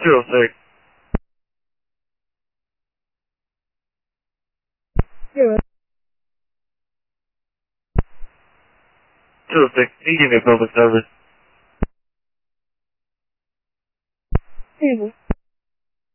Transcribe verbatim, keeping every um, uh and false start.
two oh six. Zero. two oh six, can you give me a public service? Table.